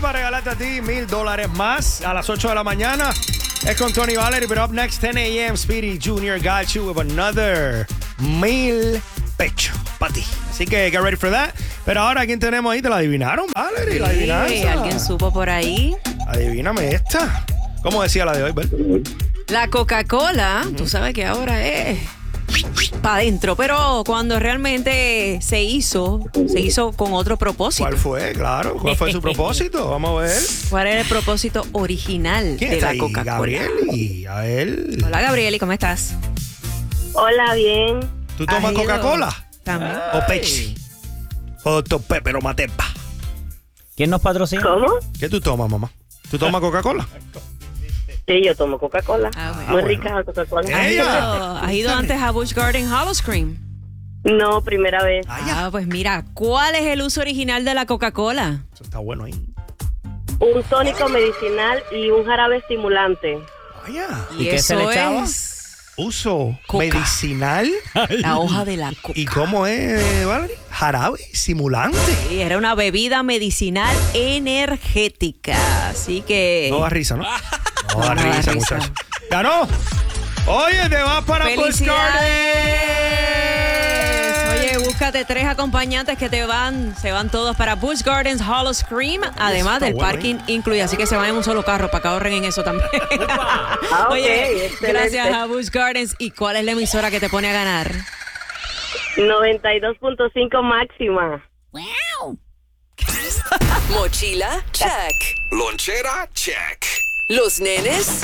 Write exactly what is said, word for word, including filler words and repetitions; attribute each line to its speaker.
Speaker 1: para regalarte a ti mil dólares más a las ocho de la mañana. Es con Tony Valerie, pero up next, ten a.m. Speedy Junior got you with another mil pecho para ti. Así que get ready for that. Pero ahora, ¿quién tenemos ahí? ¿Te la adivinaron, Valerie? ¿La adivinanza?
Speaker 2: Sí, ¿alguien supo por ahí?
Speaker 1: Adivíname esta. ¿Cómo decía la de hoy, Bel?
Speaker 2: La Coca-Cola, uh-huh. Tú sabes que ahora es para adentro, pero cuando realmente se hizo, se hizo con otro propósito.
Speaker 1: ¿Cuál fue? Claro, ¿cuál fue su propósito? Vamos a ver.
Speaker 2: ¿Cuál era el propósito original
Speaker 1: ¿Quién
Speaker 2: de
Speaker 1: está
Speaker 2: la
Speaker 1: ahí?
Speaker 2: Coca-Cola?
Speaker 1: Gabrieli, a él.
Speaker 2: Hola, Gabrieli, ¿cómo estás?
Speaker 3: Hola, bien.
Speaker 1: ¿Tú tomas Coca-Cola?
Speaker 2: También.
Speaker 1: ¿O Pepsi? ¿O doctor Pepe o Matepa?
Speaker 4: ¿Quién nos patrocina?
Speaker 3: ¿Cómo?
Speaker 1: ¿Qué tú tomas, mamá? ¿Tú tomas Coca-Cola?
Speaker 3: Sí, yo tomo Coca-Cola.
Speaker 2: Ah, bueno.
Speaker 3: Muy
Speaker 1: Ah,
Speaker 3: rica la Coca-Cola.
Speaker 2: ¿Has
Speaker 1: Ella.
Speaker 2: ido, has ido antes a Busch Garden Hollow Cream?
Speaker 3: No, primera vez.
Speaker 2: Ah, pues mira, ¿cuál es el uso original de la Coca-Cola?
Speaker 1: Eso está bueno ahí.
Speaker 3: Un tónico medicinal y un jarabe estimulante.
Speaker 1: Vaya.
Speaker 4: ¿Y qué se le
Speaker 2: eso
Speaker 4: echaba?
Speaker 2: es
Speaker 1: Uso
Speaker 2: Coca.
Speaker 1: medicinal.
Speaker 2: la hoja de la coca.
Speaker 1: ¿Y cómo es, Valerie? Jarabe, simulante.
Speaker 2: Sí, era una bebida medicinal energética, así que...
Speaker 1: No da risa, ¿no? No da
Speaker 2: No da
Speaker 1: risa,
Speaker 2: risa.
Speaker 1: muchacho. ¡Ganó! Oye, te vas para Busch Garden.
Speaker 2: ¡Felicidades! Oye, búscate tres acompañantes que te van, se van todos para Busch Gardens Hollow Cream, además
Speaker 1: está
Speaker 2: del
Speaker 1: bueno,
Speaker 2: parking incluido, así que se van en un solo carro para que ahorren en eso también.
Speaker 3: Ah, ok,
Speaker 2: Oye,
Speaker 3: excelente.
Speaker 2: gracias a Busch Gardens. ¿Y cuál es la emisora que te pone a ganar?
Speaker 3: noventa y dos punto cinco máxima.
Speaker 5: Mochila, check.
Speaker 6: Lonchera, check.
Speaker 5: Los nenes,